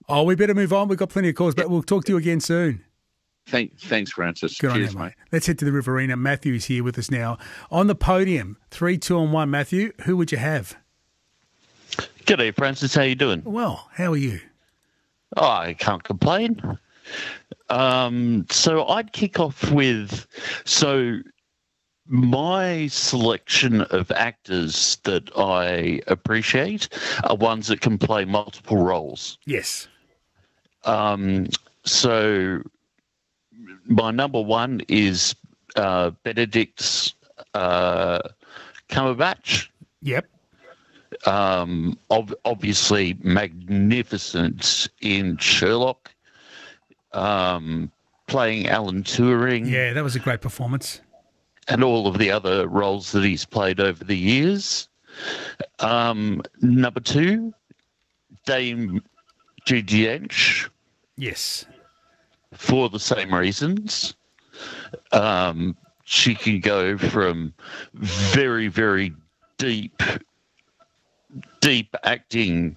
Oh, we better move on. We've got plenty of calls, but we'll talk to you again soon. Thanks, Francis. Good Cheers, on you, mate. Let's head to the Riverina. Matthew's here with us now. On the podium, 3, 2 and 1. Matthew, who would you have? G'day, Francis. How you doing? Well, how are you? Oh, I can't complain. So I'd kick off with, my selection of actors that I appreciate are ones that can play multiple roles. Yes. So my number one is Benedict Cumberbatch. Yep. Obviously magnificent in Sherlock, playing Alan Turing. Yeah, that was a great performance. And all of the other roles that he's played over the years. Number two, Dame Judi Dench. Yes. For the same reasons. She can go from very, very deep acting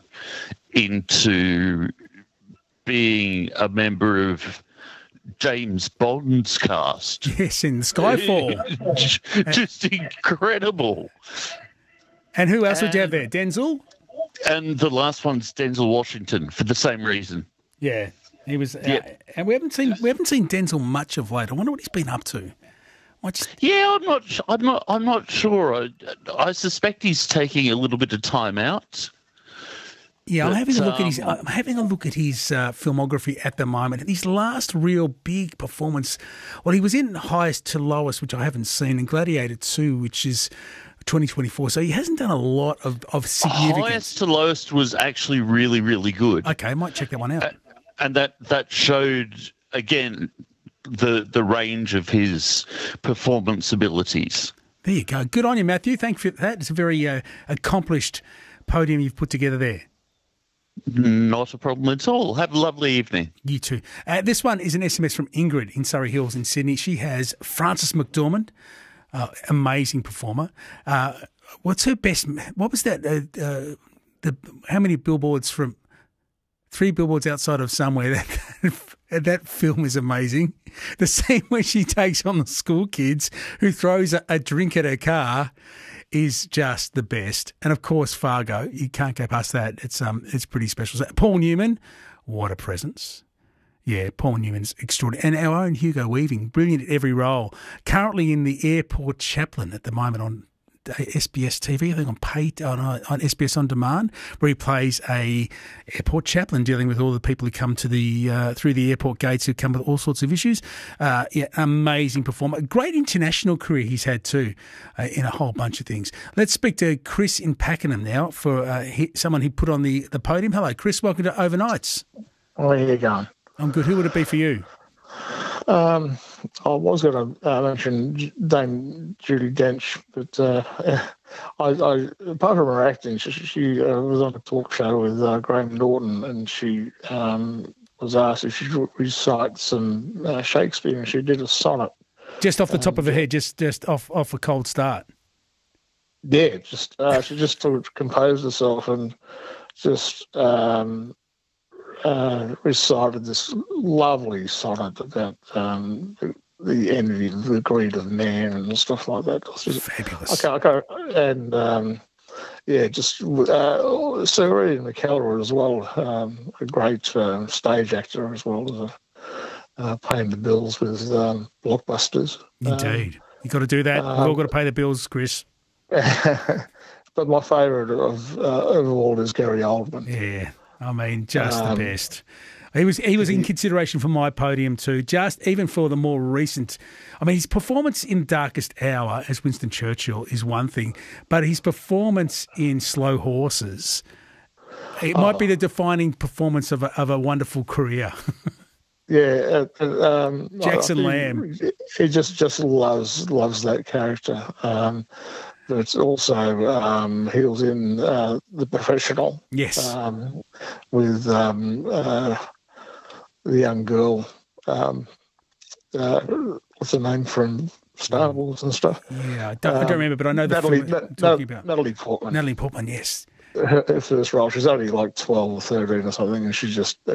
into being a member of James Bond's cast. Yes, in Skyfall. Just incredible. And who else would you have there? Denzel? And the last one's Denzel Washington for the same reason. Yeah, he was. And we haven't seen Denzel much of late. I wonder what he's been up to. Yeah, I'm not sure. I suspect he's taking a little bit of time out. Yeah, I'm having a look at his filmography at the moment. And his last real big performance, well, he was in Highest to Lowest, which I haven't seen, and Gladiator 2, which is 2024. So he hasn't done a lot of significance. Highest to Lowest was actually really, really good. Okay, I might check that one out. And that showed, again, the range of his performance abilities. There you go. Good on you, Matthew. Thank you for that. It's a very accomplished podium you've put together there. Not a problem at all. Have a lovely evening. You too. This one is an SMS from Ingrid in Surrey Hills in Sydney. She has Frances McDormand, amazing performer. What's her best? What was that? How many billboards from 3 billboards outside of somewhere? That film is amazing. The scene where she takes on the school kids who throws a drink at her car is just the best. And of course, Fargo, you can't go past that. It's pretty special. Paul Newman, what a presence. Yeah, Paul Newman's extraordinary. And our own Hugo Weaving, brilliant at every role. Currently in The Airport Chaplain at the moment on SBS TV, I think on SBS On Demand, where he plays a airport chaplain dealing with all the people who come to the through the airport gates who come with all sorts of issues. Amazing performer. Great international career he's had too, in a whole bunch of things. Let's speak to Chris in Pakenham now for someone he put on the podium. Hello, Chris. Welcome to Overnights. How are you going? I'm good. Who would it be for you? I was going to mention Dame Judi Dench, but apart from her acting, she was on a talk show with Graham Norton, and she was asked if she could recite some Shakespeare, and she did a sonnet. Just off the top of her head, just off a cold start. Yeah, she just sort of composed herself and just recited this lovely sonnet about the envy, the greed of man, and stuff like that. Fabulous. Okay, and just Sir Ian McKellar as well, a great stage actor as well as paying the bills with blockbusters. Indeed, you got to do that. We've all got to pay the bills, Chris. But my favourite of all is Gary Oldman. Yeah. I mean, just the best. He was in consideration for my podium too, just even for the more recent. I mean, his performance in Darkest Hour as Winston Churchill is one thing, but his performance in Slow Horses, it might be the defining performance of a wonderful career. Yeah. Jackson Lamb. He just loves that character. But it's also he was in The Professional. Yes. With the young girl. What's her name from Star Wars and stuff? Yeah, I don't remember, but I know the film you're talking about. Natalie Portman. Natalie Portman, yes. Her first role, she's only like 12 or 13 or something, and she just